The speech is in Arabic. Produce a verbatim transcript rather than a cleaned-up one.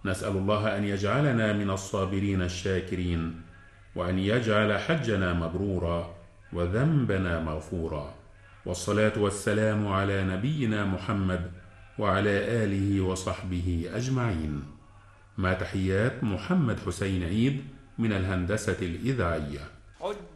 نسأل الله أن يجعلنا من الصابرين الشاكرين، وأن يجعل حجنا مبرورا وذنبنا مغفورا، والصلاة والسلام على نبينا محمد وعلى آله وصحبه أجمعين. مع تحيات محمد حسين عيد من الهندسة الإذاعية.